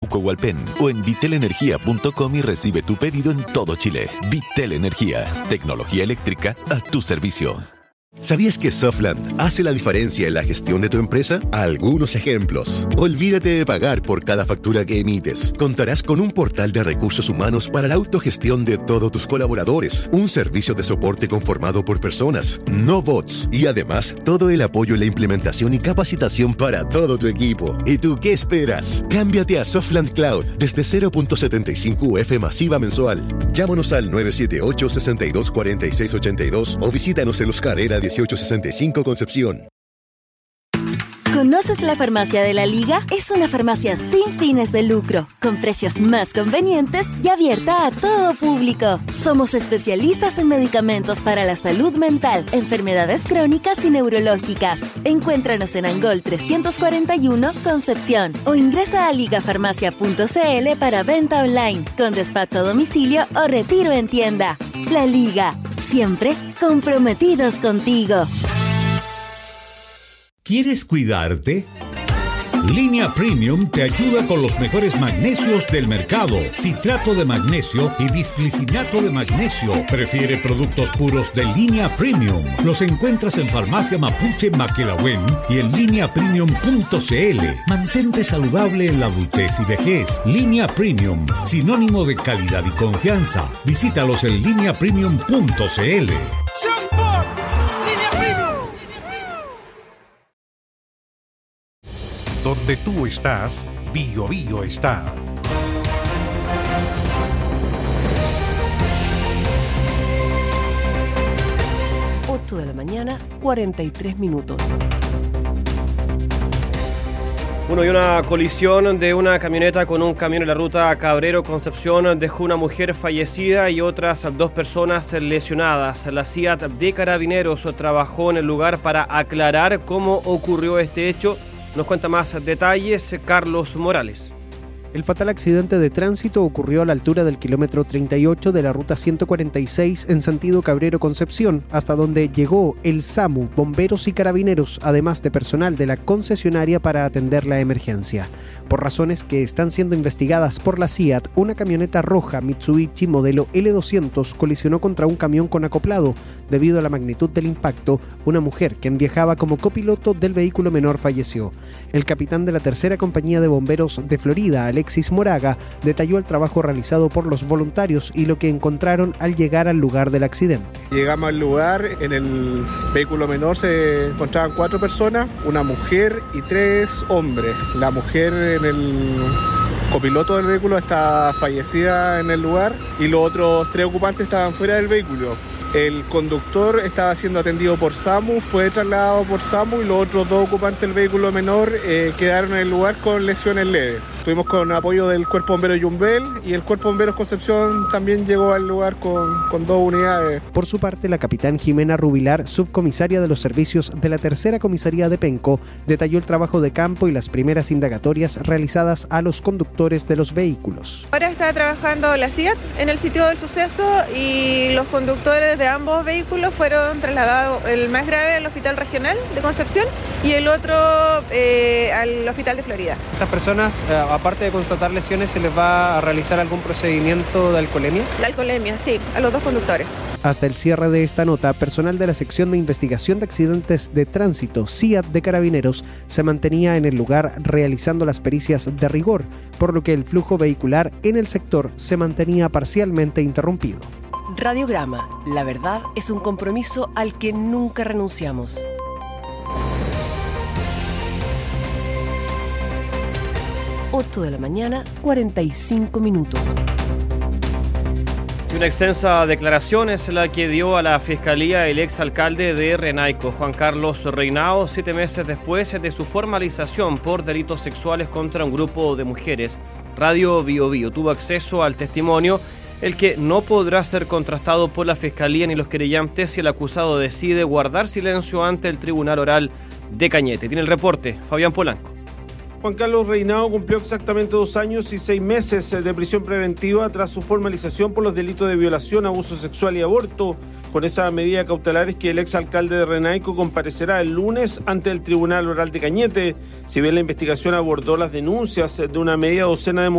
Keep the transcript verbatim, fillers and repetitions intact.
Arauco o Alpén o en vitel energía punto com y recibe tu pedido en todo Chile. Vitel Energía, tecnología eléctrica a tu servicio. ¿Sabías que Softland hace la diferencia en la gestión de tu empresa? Algunos ejemplos. Olvídate de pagar por cada factura que emites. Contarás con un portal de recursos humanos para la autogestión de todos tus colaboradores, un servicio de soporte conformado por personas, no bots, y además todo el apoyo en la implementación y capacitación para todo tu equipo. ¿Y tú qué esperas? Cámbiate a Softland Cloud desde cero punto setenta y cinco U F masiva mensual. Llámanos al nueve siete ocho, seis dos cuatro seis ocho dos o visítanos en Los Carrera dieciocho sesenta y cinco Concepción. ¿Conoces la Farmacia de la Liga? Es una farmacia sin fines de lucro, con precios más convenientes y abierta a todo público. Somos especialistas en medicamentos para la salud mental, enfermedades crónicas y neurológicas. Encuéntranos en Angol trescientos cuarenta y uno, Concepción, o ingresa a ligafarmacia punto c l para venta online, con despacho a domicilio o retiro en tienda. La Liga, siempre comprometidos contigo. ¿Quieres cuidarte? Línea Premium te ayuda con los mejores magnesios del mercado. Citrato de magnesio y bisglicinato de magnesio. Prefiere productos puros de Línea Premium. Los encuentras en Farmacia Mapuche Maquelahuen y en línea premium punto c l. Mantente saludable en la adultez y vejez. Línea Premium, sinónimo de calidad y confianza. Visítalos en línea premium punto c l. Donde tú estás, Bio Bio está. ocho de la mañana, cuarenta y tres minutos. Bueno, y una colisión de una camioneta con un camión en la ruta Cabrero-Concepción dejó una mujer fallecida y otras dos personas lesionadas. La C I A T de Carabineros trabajó en el lugar para aclarar cómo ocurrió este hecho. Nos cuenta más detalles Carlos Morales. El fatal accidente de tránsito ocurrió a la altura del kilómetro treinta y ocho de la ruta ciento cuarenta y seis en sentido Cabrero-Concepción, hasta donde llegó el SAMU, bomberos y carabineros, además de personal de la concesionaria para atender la emergencia. Por razones que están siendo investigadas por la C I A T, una camioneta roja Mitsubishi modelo L doscientos colisionó contra un camión con acoplado. Debido a la magnitud del impacto, una mujer, quien viajaba como copiloto del vehículo menor, falleció. El capitán de la tercera compañía de bomberos de Florida, Alexis Moraga, detalló el trabajo realizado por los voluntarios y lo que encontraron al llegar al lugar del accidente. Llegamos al lugar, en el vehículo menor se encontraban cuatro personas, una mujer y tres hombres. La mujer en el copiloto del vehículo está fallecida en el lugar y los otros tres ocupantes estaban fuera del vehículo. El conductor estaba siendo atendido por SAMU, fue trasladado por SAMU y los otros dos ocupantes del vehículo menor eh, quedaron en el lugar con lesiones leves. Estuvimos con apoyo del Cuerpo Bombero Yumbel y el Cuerpo Bomberos Concepción también llegó al lugar con, con dos unidades. Por su parte, la capitán Jimena Rubilar, subcomisaria de los servicios de la tercera comisaría de Penco, detalló el trabajo de campo y las primeras indagatorias realizadas a los conductores de los vehículos. Ahora está trabajando la C I A T en el sitio del suceso y los conductores de ambos vehículos fueron trasladados, el más grave al Hospital Regional de Concepción y el otro eh, al Hospital de Florida. Estas personas, eh, aparte de constatar lesiones, ¿se les va a realizar algún procedimiento de alcoholemia? La alcoholemia, sí, a los dos conductores. Hasta el cierre de esta nota, personal de la sección de investigación de accidentes de tránsito, C I A T de Carabineros, se mantenía en el lugar realizando las pericias de rigor, por lo que el flujo vehicular en el sector se mantenía parcialmente interrumpido. Radiograma, la verdad es un compromiso al que nunca renunciamos. ocho de la mañana, cuarenta y cinco minutos. Y una extensa declaración es la que dio a la Fiscalía el exalcalde de Renaico, Juan Carlos Reinao, siete meses después de su formalización por delitos sexuales contra un grupo de mujeres. Radio Bio Bio tuvo acceso al testimonio, el que no podrá ser contrastado por la Fiscalía ni los querellantes si el acusado decide guardar silencio ante el Tribunal Oral de Cañete. Tiene el reporte Fabián Polanco. Juan Carlos Reinao cumplió exactamente dos años y seis meses de prisión preventiva tras su formalización por los delitos de violación, abuso sexual y aborto. Con esa medida cautelar es que el exalcalde de Renaico comparecerá el lunes ante el Tribunal Oral de Cañete. Si bien la investigación abordó las denuncias de una media docena de mujeres,